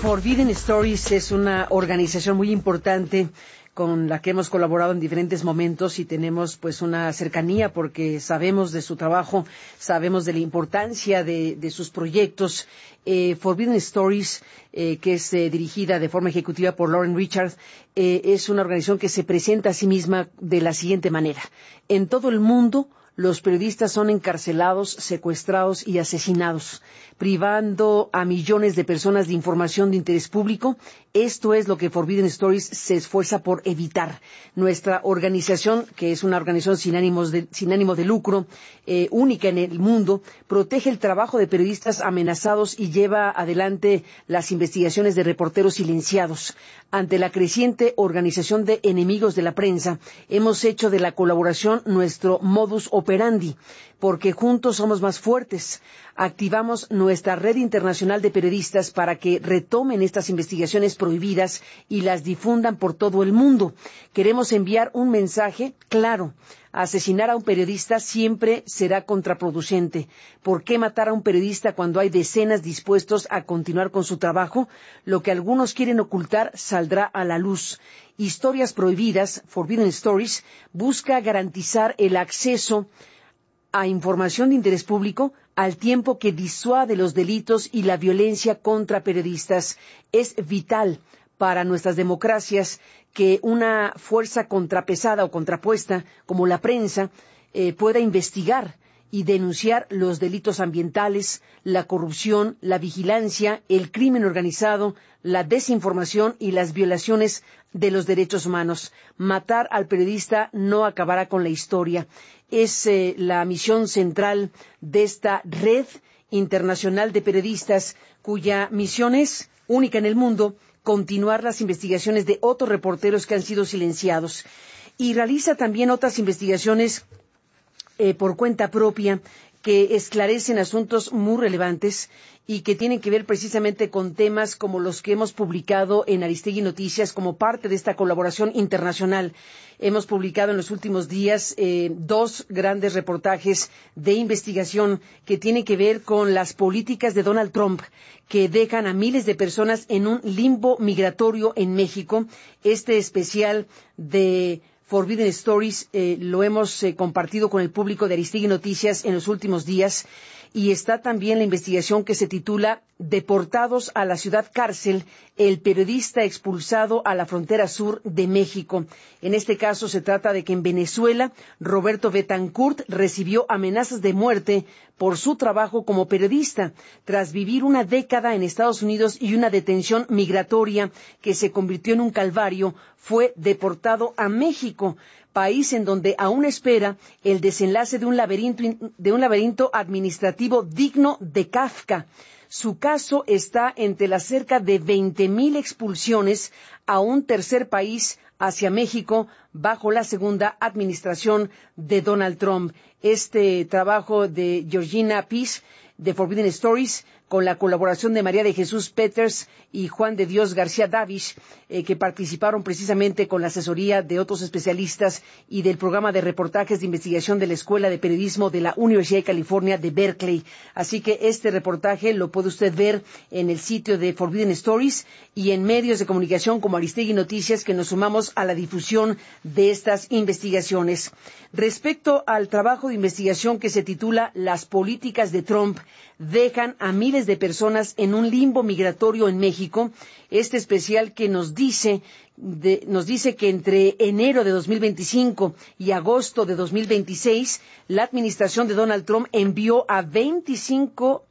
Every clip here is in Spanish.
Forbidden Stories es una organización muy importante con la que hemos colaborado en diferentes momentos y tenemos pues una cercanía porque sabemos de su trabajo, sabemos de la importancia de sus proyectos. Forbidden Stories, que es dirigida de forma ejecutiva por Lauren Richard, es una organización que se presenta a sí misma de la siguiente manera. En todo el mundo, los periodistas son encarcelados, secuestrados y asesinados, privando a millones de personas de información de interés público. Esto es lo que Forbidden Stories se esfuerza por evitar. Nuestra organización, que es una organización sin ánimo de lucro, única en el mundo, protege el trabajo de periodistas amenazados y lleva adelante las investigaciones de reporteros silenciados. Ante la creciente organización de enemigos de la prensa, hemos hecho de la colaboración nuestro modus operandi, porque juntos somos más fuertes. Activamos nuestra red internacional de periodistas para que retomen estas investigaciones prohibidas y las difundan por todo el mundo. Queremos enviar un mensaje claro. Asesinar a un periodista siempre será contraproducente. ¿Por qué matar a un periodista cuando hay decenas dispuestos a continuar con su trabajo? Lo que algunos quieren ocultar saldrá a la luz. Historias Prohibidas, Forbidden Stories, busca garantizar el acceso a información de interés público al tiempo que disuade los delitos y la violencia contra periodistas. Es vital para nuestras democracias que una fuerza contrapesada o contrapuesta como la prensa pueda investigar y denunciar los delitos ambientales, la corrupción, la vigilancia, el crimen organizado, la desinformación y las violaciones de los derechos humanos. Matar al periodista no acabará con la historia. Es la misión central de esta red internacional de periodistas cuya misión es única en el mundo, continuar las investigaciones de otros reporteros que han sido silenciados. Y realiza también otras investigaciones por cuenta propia que esclarecen asuntos muy relevantes y que tienen que ver precisamente con temas como los que hemos publicado en Aristegui Noticias como parte de esta colaboración internacional. Hemos publicado en los últimos días 2 grandes reportajes de investigación que tienen que ver con las políticas de Donald Trump, que dejan a miles de personas en un limbo migratorio en México. Este especial de Forbidden Stories lo hemos compartido con el público de Aristegui Noticias en los últimos días, y está también la investigación que se titula Deportados a la ciudad cárcel, el periodista expulsado a la frontera sur de México. En este caso se trata de que en Venezuela Roberto Betancourt recibió amenazas de muerte por su trabajo como periodista, tras vivir una década en Estados Unidos y una detención migratoria que se convirtió en un calvario. Fue deportado a México, país en donde aún espera el desenlace de un laberinto administrativo digno de Kafka. Su caso está entre las cerca de 20,000 expulsiones a un tercer país hacia México bajo la segunda administración de Donald Trump. Este trabajo de Georgina Peace, de Forbidden Stories, con la colaboración de María de Jesús Peters y Juan de Dios García Davish, que participaron precisamente con la asesoría de otros especialistas y del programa de reportajes de investigación de la Escuela de Periodismo de la Universidad de California de Berkeley. Así que este reportaje lo puede usted ver en el sitio de Forbidden Stories y en medios de comunicación como Aristegui Noticias, que nos sumamos a la difusión de estas investigaciones. Respecto al trabajo de investigación que se titula Las políticas de Trump dejan a miles de personas en un limbo migratorio en México, este especial que nos dice que entre enero de 2025 y agosto de 2026, la administración de Donald Trump envió a 25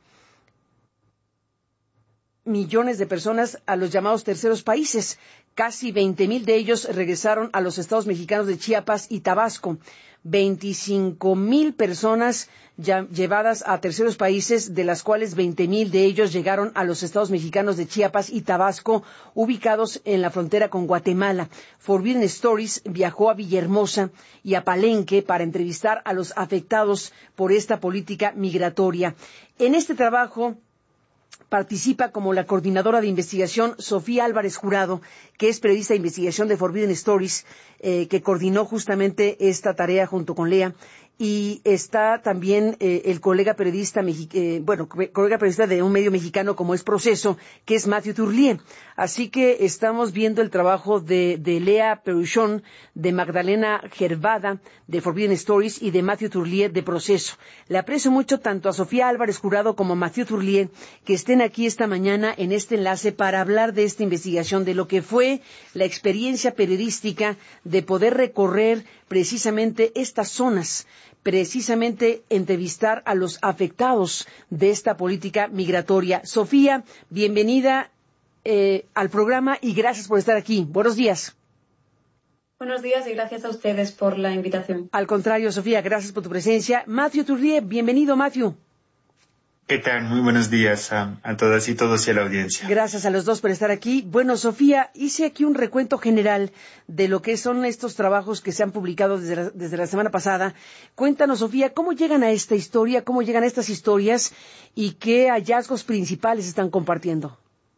millones de personas a los llamados terceros países. Casi 20,000 de ellos regresaron a los estados mexicanos de Chiapas y Tabasco. 25,000 personas ya llevadas a terceros países, de las cuales 20,000 de ellos llegaron a los estados mexicanos de Chiapas y Tabasco, ubicados en la frontera con Guatemala. Forbidden Stories viajó a Villahermosa y a Palenque para entrevistar a los afectados por esta política migratoria. En este trabajo participa como la coordinadora de investigación Sofía Álvarez Jurado, que es periodista de investigación de Forbidden Stories, que coordinó justamente esta tarea junto con Lea. y está también el colega periodista colega periodista de un medio mexicano como es Proceso, que es Matthew Turlier. Así que estamos viendo el trabajo de Lea Peruchón, de Magdalena Gervada, de Forbidden Stories, y de Matthew Turlier, de Proceso. Le aprecio mucho tanto a Sofía Álvarez Jurado como a Matthew Turlier que estén aquí esta mañana en este enlace para hablar de esta investigación, de lo que fue la experiencia periodística de poder recorrer precisamente estas zonas, precisamente entrevistar a los afectados de esta política migratoria. Sofía, bienvenida al programa y gracias por estar aquí. Buenos días. Buenos días y gracias a ustedes por la invitación. Al contrario, Sofía, gracias por tu presencia. Matthew Turlier, bienvenido, Matthew. ¿Qué tal? Muy buenos días a todas y todos y a la audiencia. Gracias a los dos por estar aquí. Bueno, Sofía, hice aquí un recuento general de lo que son estos trabajos que se han publicado desde la semana pasada. Cuéntanos, Sofía, ¿cómo llegan a esta historia, cómo llegan a estas historias y qué hallazgos principales están compartiendo?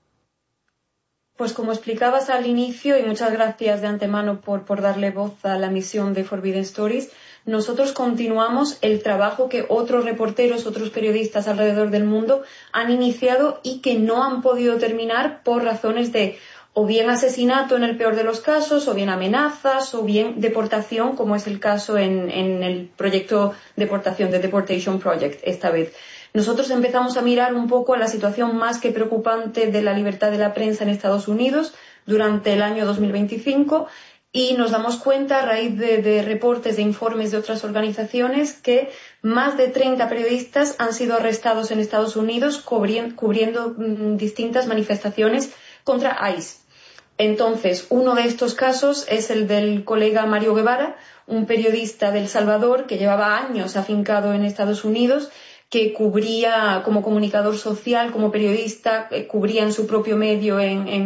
Pues como explicabas al inicio, y muchas gracias de antemano por darle voz a la misión de Forbidden Stories, nosotros continuamos el trabajo que otros reporteros, otros periodistas alrededor del mundo han iniciado y que no han podido terminar por razones de o bien asesinato en el peor de los casos, o bien amenazas, o bien deportación, como es el caso en el proyecto deportación, de Deportation Project, esta vez. Nosotros empezamos a mirar un poco a la situación más que preocupante de la libertad de la prensa en Estados Unidos durante el año 2025 y nos damos cuenta a raíz de reportes, de informes de otras organizaciones que más de 30 periodistas han sido arrestados en Estados Unidos cubriendo distintas manifestaciones contra ICE. Entonces, uno de estos casos es el del colega Mario Guevara, un periodista de El Salvador que llevaba años afincado en Estados Unidos, que cubría como comunicador social, como periodista, cubría en su propio medio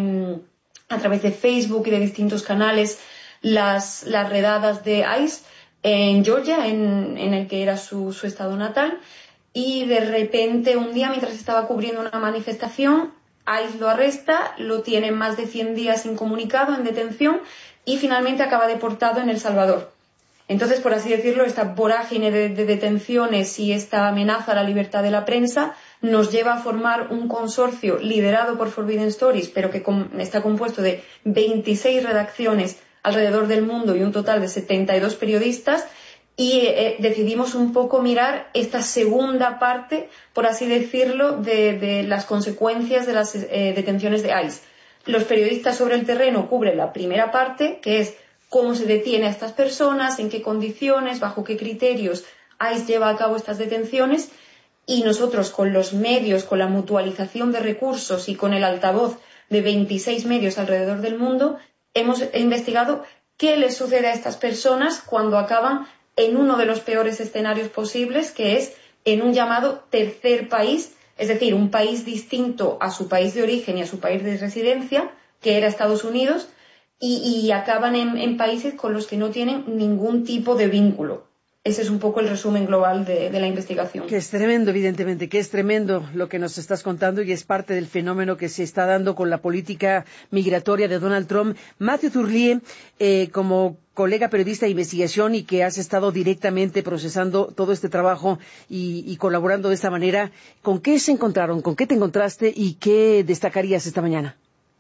a través de Facebook y de distintos canales las redadas de ICE en Georgia, en el que era su estado natal, y de repente un día, mientras estaba cubriendo una manifestación, ICE lo arresta, lo tiene más de 100 días incomunicado, en detención, y finalmente acaba deportado en El Salvador. Entonces, por así decirlo, esta vorágine de detenciones y esta amenaza a la libertad de la prensa nos lleva a formar un consorcio liderado por Forbidden Stories, pero que está compuesto de 26 redacciones alrededor del mundo y un total de 72 periodistas, y decidimos un poco mirar esta segunda parte, por así decirlo, de las consecuencias de las detenciones de ICE. Los periodistas sobre el terreno cubren la primera parte, que es cómo se detiene a estas personas, en qué condiciones, bajo qué criterios ICE lleva a cabo estas detenciones, y nosotros con los medios, con la mutualización de recursos y con el altavoz de 26 medios alrededor del mundo, hemos investigado qué les sucede a estas personas cuando acaban en uno de los peores escenarios posibles, que es en un llamado tercer país, es decir, un país distinto a su país de origen y a su país de residencia, que era Estados Unidos, y acaban en países con los que no tienen ningún tipo de vínculo. Ese es un poco el resumen global de la investigación. Que es tremendo, evidentemente, que es tremendo lo que nos estás contando y es parte del fenómeno que se está dando con la política migratoria de Donald Trump. Matthew Turlier, como colega periodista de investigación y que has estado directamente procesando todo este trabajo y colaborando de esta manera, ¿con qué se encontraron? ¿Con qué te encontraste y qué destacarías esta mañana?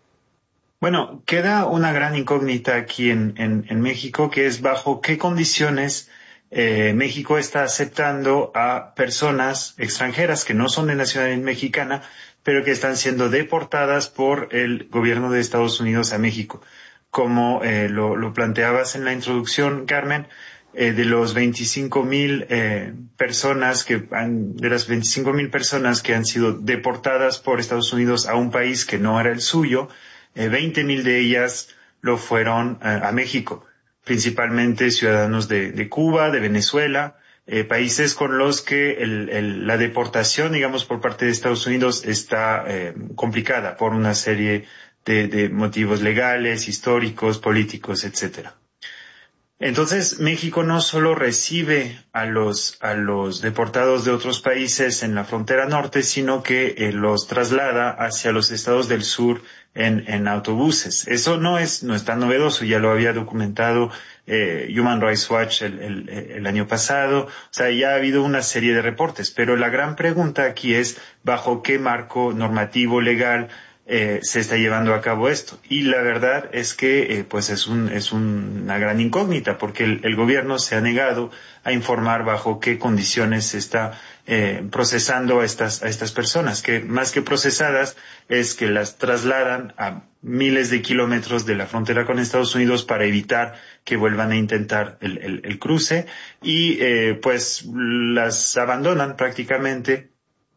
Bueno, queda una gran incógnita aquí en México, que es bajo qué condiciones México está aceptando a personas extranjeras que no son de nacionalidad mexicana, pero que están siendo deportadas por el gobierno de Estados Unidos a México. Como lo planteabas en la introducción, Carmen, de los 25,000 personas de las 25,000 personas que han sido deportadas por Estados Unidos a un país que no era el suyo, 20,000 de ellas lo fueron a México, principalmente ciudadanos de Cuba, de Venezuela, países con los que la deportación, digamos, por parte de Estados Unidos está complicada por una serie de motivos legales, históricos, políticos, etcétera. Entonces, México no solo recibe a los deportados de otros países en la frontera norte, sino que los traslada hacia los estados del sur en autobuses. Eso no es tan novedoso, ya lo había documentado Human Rights Watch el año pasado. O sea, ya ha habido una serie de reportes, pero la gran pregunta aquí es bajo qué marco normativo legal se está llevando a cabo esto. Y la verdad es que pues es una gran incógnita, porque el gobierno se ha negado a informar bajo qué condiciones se está procesando a estas personas, que más que procesadas es que las trasladan a miles de kilómetros de la frontera con Estados Unidos para evitar que vuelvan a intentar el cruce y pues las abandonan prácticamente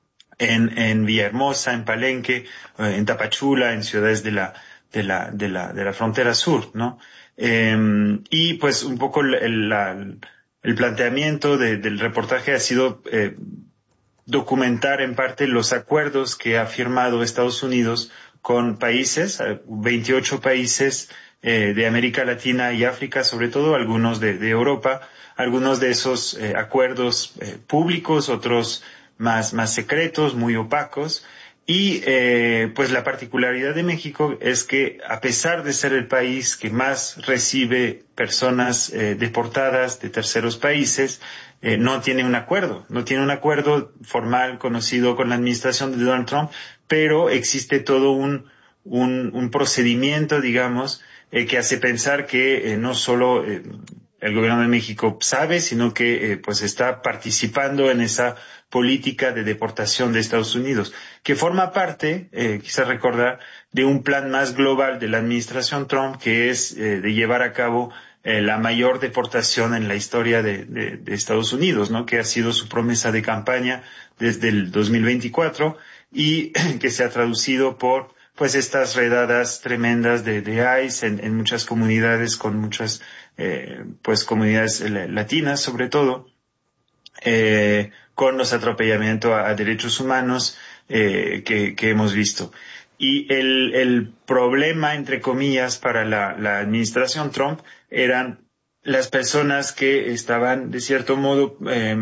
en Villahermosa, en Palenque, en Tapachula, en ciudades de la frontera sur, ¿no? Y pues un poco el planteamiento del reportaje ha sido documentar en parte los acuerdos que ha firmado Estados Unidos con países, 28 países de América Latina y África, sobre todo algunos de Europa, algunos de esos acuerdos públicos, otros más secretos, muy opacos, y pues la particularidad de México es que a pesar de ser el país que más recibe personas deportadas de terceros países, no tiene un acuerdo formal conocido con la administración de Donald Trump, pero existe todo un procedimiento, digamos, que hace pensar que no solo el gobierno de México sabe, sino que pues está participando en esa política de deportación de Estados Unidos, que forma parte, quizás recordar, de un plan más global de la administración Trump, que es de llevar a cabo la mayor deportación en la historia de Estados Unidos, ¿no? Que ha sido su promesa de campaña desde el 2024 y que se ha traducido por pues estas redadas tremendas de ICE en muchas comunidades, con muchas pues comunidades latinas sobre todo, con los atropellamientos a derechos humanos que hemos visto. Y el problema, entre comillas, para la administración Trump eran las personas que estaban, de cierto modo,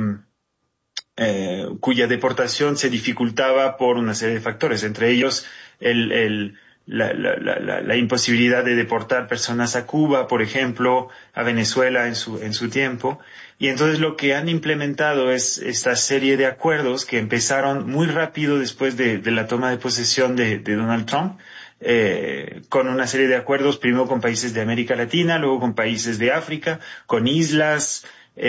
cuya deportación se dificultaba por una serie de factores, entre ellos la imposibilidad de deportar personas a Cuba, por ejemplo, a Venezuela en su tiempo. Y entonces lo que han implementado es esta serie de acuerdos que empezaron muy rápido después de la toma de posesión de Donald Trump, con una serie de acuerdos, primero con países de América Latina, luego con países de África, con islas,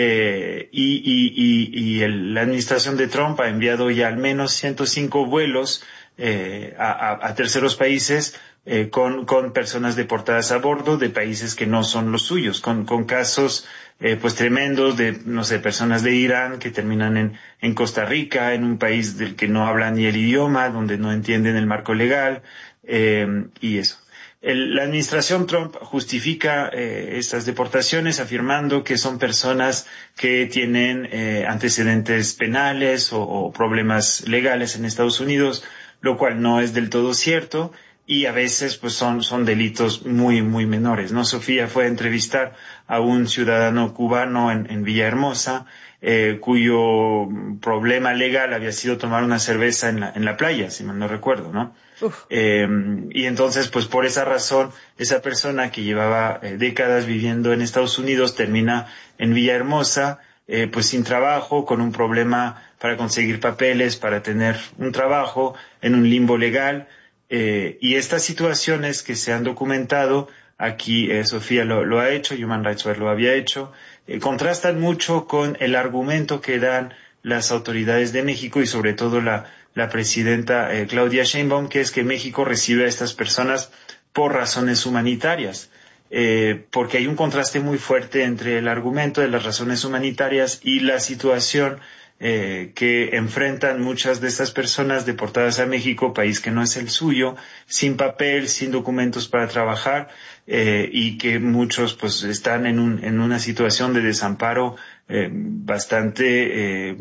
la administración de Trump ha enviado ya al menos 105 vuelos a terceros países con personas deportadas a bordo de países que no son los suyos, con casos pues tremendos de, no sé, personas de Irán que terminan en Costa Rica, en un país del que no hablan ni el idioma, donde no entienden el marco legal, y eso. La administración Trump justifica estas deportaciones afirmando que son personas que tienen antecedentes penales o problemas legales en Estados Unidos, lo cual no es del todo cierto, y a veces pues son delitos muy menores, ¿no? Sofía fue a entrevistar a un ciudadano cubano en Villahermosa, cuyo problema legal había sido tomar una cerveza en la playa, si mal no recuerdo, ¿no? Y entonces, pues por esa razón, esa persona que llevaba décadas viviendo en Estados Unidos termina en Villahermosa, pues sin trabajo, con un problema para conseguir papeles, para tener un trabajo, en un limbo legal, y estas situaciones que se han documentado, aquí Sofía lo ha hecho, Human Rights Watch lo había hecho, contrastan mucho con el argumento que dan las autoridades de México y sobre todo la presidenta Claudia Sheinbaum, que es que México recibe a estas personas por razones humanitarias, porque hay un contraste muy fuerte entre el argumento de las razones humanitarias y la situación que enfrentan muchas de estas personas deportadas a México, país que no es el suyo, sin papel, sin documentos para trabajar, y que muchos pues están en una situación de desamparo bastante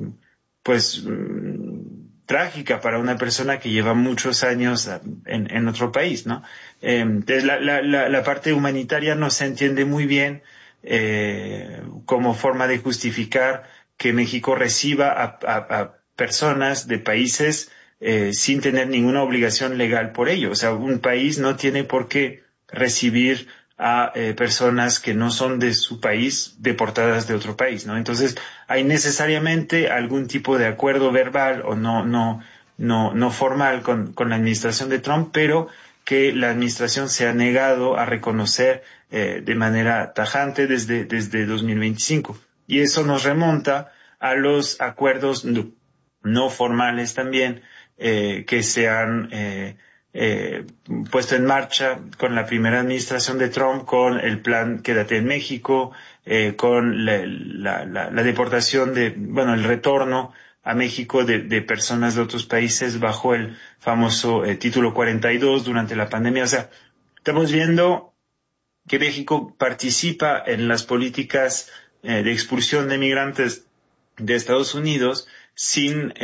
trágica para una persona que lleva muchos años en otro país, ¿no? Entonces la parte humanitaria no se entiende muy bien, como forma de justificar que México reciba a personas de países sin tener ninguna obligación legal por ello. O sea, un país no tiene por qué recibir a personas que no son de su país deportadas de otro país, ¿no? Entonces, hay necesariamente algún tipo de acuerdo verbal o no formal con la administración de Trump, pero que la administración se ha negado a reconocer de manera tajante desde 2025. Y eso nos remonta a los acuerdos no formales también que se han puesto en marcha con la primera administración de Trump, con el plan Quédate en México, con la deportación el retorno a México de personas de otros países bajo el famoso título 42 durante la pandemia. O sea, estamos viendo que México participa en las políticas de expulsión de migrantes de Estados Unidos sin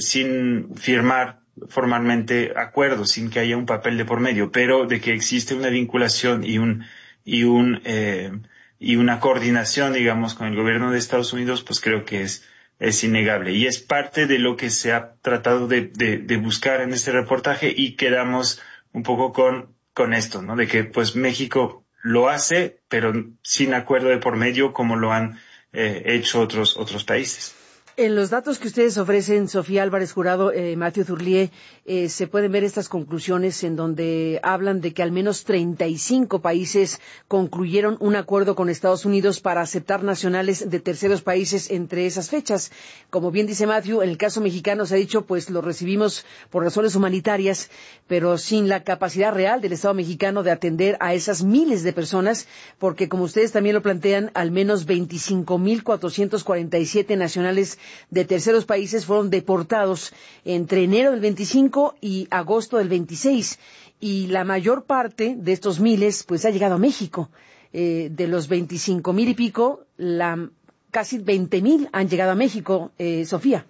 firmar formalmente acuerdos, sin que haya un papel de por medio, pero de que existe una vinculación y una coordinación, digamos, con el gobierno de Estados Unidos, pues creo que es innegable. Y es parte de lo que se ha tratado de buscar en este reportaje, y quedamos un poco con esto, ¿no? De que pues México lo hace, pero sin acuerdo de por medio, como lo han hecho otros países. En los datos que ustedes ofrecen, Sofía Álvarez Jurado, Matthew Zurlié, se pueden ver estas conclusiones en donde hablan de que al menos 35 países concluyeron un acuerdo con Estados Unidos para aceptar nacionales de terceros países entre esas fechas. Como bien dice Matthew, en el caso mexicano se ha dicho, pues lo recibimos por razones humanitarias, pero sin la capacidad real del Estado mexicano de atender a esas miles de personas, porque como ustedes también lo plantean, al menos 25,447 nacionales de terceros países fueron deportados entre enero del 25 y agosto del 26, y la mayor parte de estos miles pues ha llegado a México. De los 25,000 y pico, casi 20,000 han llegado a México. Sofía.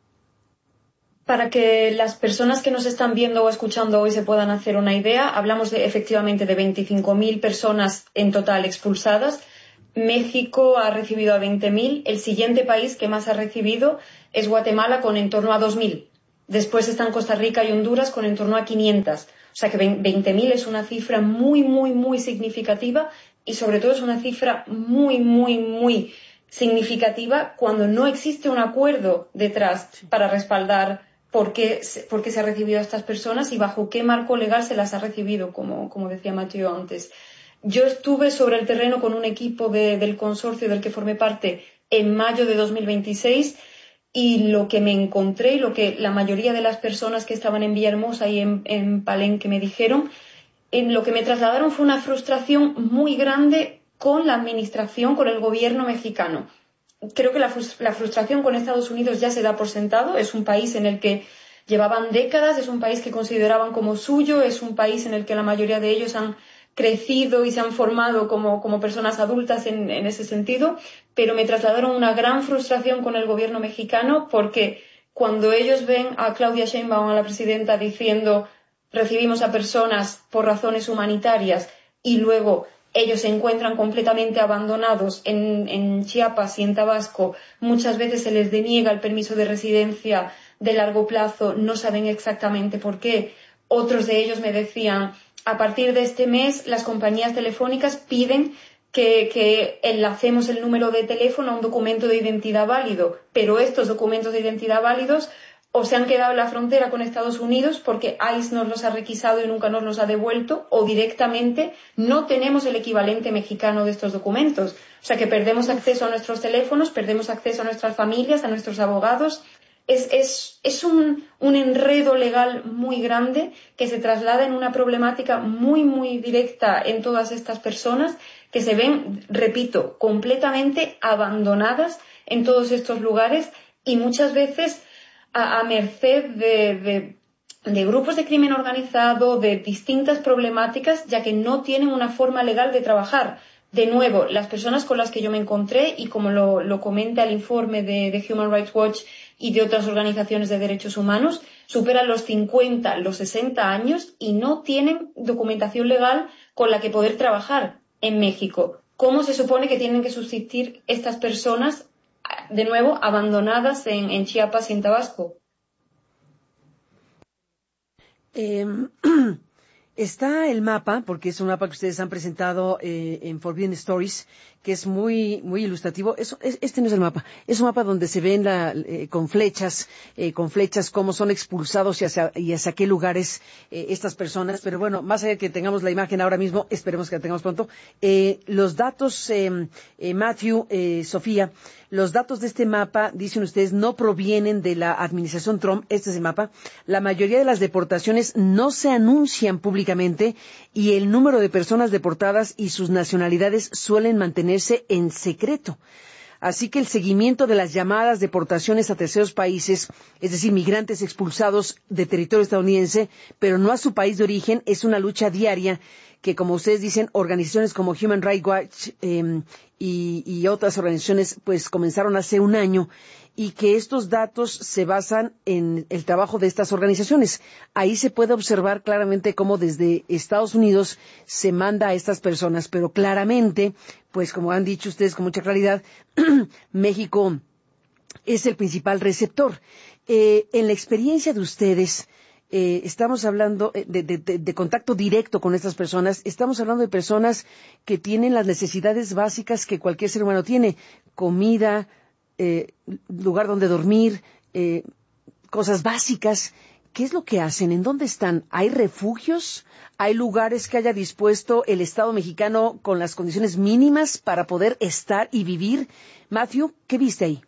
Para que las personas que nos están viendo o escuchando hoy se puedan hacer una idea, hablamos efectivamente de 25,000 personas en total expulsadas. México ha recibido a 20,000. El siguiente país que más ha recibido es Guatemala, con en torno a 2,000. Después están Costa Rica y Honduras, con en torno a 500. O sea que 20,000 es una cifra muy, muy, muy significativa, y sobre todo es una cifra muy, muy, muy significativa cuando no existe un acuerdo detrás para respaldar por qué se ha recibido a estas personas y bajo qué marco legal se las ha recibido, como decía Mateo antes. Yo estuve sobre el terreno con un equipo del consorcio del que formé parte en mayo de 2026, y lo que me encontré y lo que la mayoría de las personas que estaban en Villahermosa y en Palenque me dijeron, lo que me trasladaron fue una frustración muy grande con la administración, con el gobierno mexicano. Creo que la frustración con Estados Unidos ya se da por sentado. Es un país en el que llevaban décadas, es un país que consideraban como suyo, es un país en el que la mayoría de ellos han crecido y se han formado como personas adultas en ese sentido, pero me trasladaron una gran frustración con el gobierno mexicano, porque cuando ellos ven a Claudia Sheinbaum, a la presidenta, diciendo recibimos a personas por razones humanitarias, y luego ellos se encuentran completamente abandonados en Chiapas y en Tabasco, muchas veces se les deniega el permiso de residencia de largo plazo, no saben exactamente por qué. Otros de ellos me decían, a partir de este mes las compañías telefónicas piden que enlacemos el número de teléfono a un documento de identidad válido, pero estos documentos de identidad válidos o se han quedado en la frontera con Estados Unidos porque ICE nos los ha requisado y nunca nos los ha devuelto, o directamente no tenemos el equivalente mexicano de estos documentos. O sea que perdemos acceso a nuestros teléfonos, perdemos acceso a nuestras familias, a nuestros abogados. Es un enredo legal muy grande que se traslada en una problemática muy, muy directa en todas estas personas que se ven, repito, completamente abandonadas en todos estos lugares, y muchas veces a merced de grupos de crimen organizado, de distintas problemáticas, ya que no tienen una forma legal de trabajar. De nuevo, las personas con las que yo me encontré, y como lo comenta el informe de Human Rights Watch y de otras organizaciones de derechos humanos, superan los 50, los 60 años y no tienen documentación legal con la que poder trabajar en México. cómo se supone que tienen que subsistir estas personas, de nuevo, abandonadas en Chiapas y en Tabasco. Está el mapa, porque es un mapa que ustedes han presentado en Forbidden Stories, que es muy ilustrativo. Este no es el mapa, es un mapa donde se ven con flechas cómo son expulsados y hacia qué lugares estas personas. Pero bueno, más allá de que tengamos la imagen ahora mismo, esperemos que la tengamos pronto. Los datos, Matthew, Sofía, los datos de este mapa, dicen ustedes, no provienen de la administración Trump. Este es el mapa. La mayoría de las deportaciones no se anuncian públicamente y el número de personas deportadas y sus nacionalidades suelen mantenerse en secreto. Así que el seguimiento de las llamadas deportaciones a terceros países, es decir, migrantes expulsados de territorio estadounidense, pero no a su país de origen, es una lucha diaria que, como ustedes dicen, organizaciones como Human Rights Watch y otras organizaciones pues comenzaron hace un año, y que estos datos se basan en el trabajo de estas organizaciones. Ahí se puede observar claramente cómo desde Estados Unidos se manda a estas personas, pero claramente, pues como han dicho ustedes con mucha claridad, México es el principal receptor. En la experiencia de ustedes, estamos hablando de contacto directo con estas personas, estamos hablando de personas que tienen las necesidades básicas que cualquier ser humano tiene: comida, lugar donde dormir, cosas básicas. ¿Qué es lo que hacen? ¿En dónde están? ¿Hay refugios? ¿Hay lugares que haya dispuesto el Estado mexicano con las condiciones mínimas para poder estar y vivir? Matthew, ¿qué viste ahí?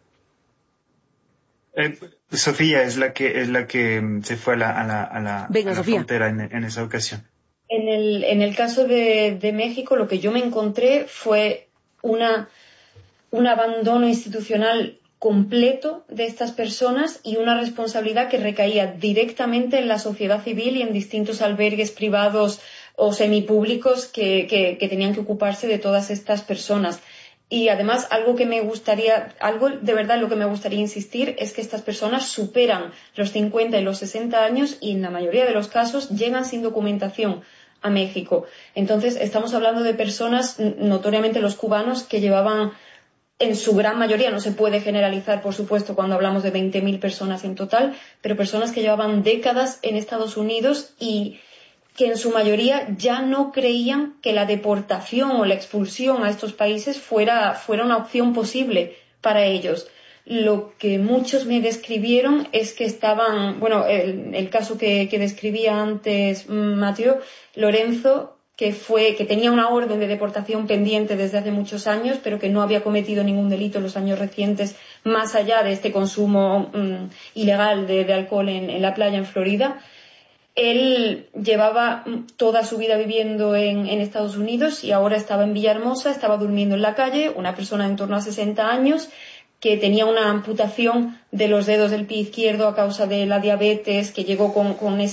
Sofía es la que se fue a la frontera en esa ocasión. En el caso de México, lo que yo me encontré fue un abandono institucional completo de estas personas y una responsabilidad que recaía directamente en la sociedad civil y en distintos albergues privados o semipúblicos que tenían que ocuparse de todas estas personas. Y además, algo de verdad lo que me gustaría insistir es que estas personas superan los 50 y los 60 años y en la mayoría de los casos llegan sin documentación a México. Entonces, estamos hablando de personas, notoriamente los cubanos, que llevaban, en su gran mayoría, no se puede generalizar, por supuesto, cuando hablamos de 20.000 personas en total, pero personas que llevaban décadas en Estados Unidos y que en su mayoría ya no creían que la deportación o la expulsión a estos países fuera una opción posible para ellos. Lo que muchos me describieron es que estaban, bueno, el caso que describía antes Mateo, Lorenzo, que tenía una orden de deportación pendiente desde hace muchos años, pero que no había cometido ningún delito en los años recientes, más allá de este consumo ilegal de alcohol en la playa en Florida. Él llevaba toda su vida viviendo en Estados Unidos y ahora estaba en Villahermosa, estaba durmiendo en la calle, una persona en torno a 60 años que tenía una amputación de los dedos del pie izquierdo a causa de la diabetes, que llegó con